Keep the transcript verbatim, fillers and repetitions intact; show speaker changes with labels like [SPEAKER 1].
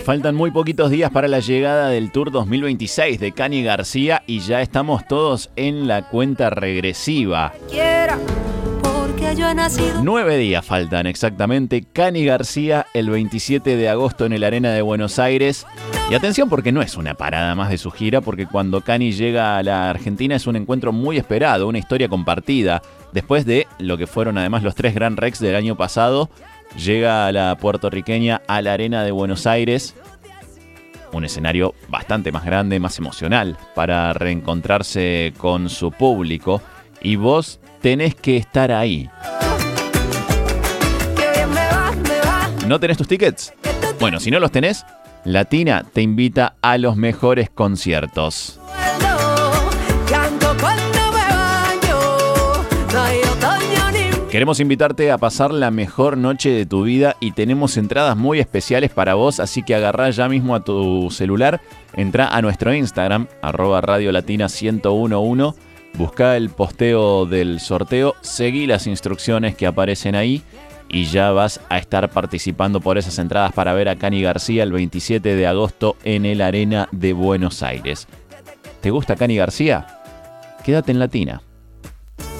[SPEAKER 1] Faltan muy poquitos días para la llegada del Tour dos mil veintiséis de Cani García y ya estamos todos en la cuenta regresiva. Nueve días faltan exactamente. Cani García el veintisiete de agosto en el Arena de Buenos Aires. Y atención porque no es una parada más de su gira, porque cuando Cani llega a la Argentina es un encuentro muy esperado, una historia compartida. Después de lo que fueron además los tres Gran Rex del año pasado, llega a la puertorriqueña a la Arena de Buenos Aires. Un escenario bastante más grande, más emocional para reencontrarse con su público. Y vos tenés que estar ahí. ¿No tenés tus tickets? Bueno, si no los tenés, Latina te invita a los mejores conciertos. Queremos invitarte a pasar la mejor noche de tu vida y tenemos entradas muy especiales para vos, así que agarrá ya mismo a tu celular, entrá a nuestro Instagram, arroba Radio Latina ciento once, buscá el posteo del sorteo, seguí las instrucciones que aparecen ahí y ya vas a estar participando por esas entradas para ver a Cani García el veintisiete de agosto en el Arena de Buenos Aires. ¿Te gusta Cani García? Quédate en Latina.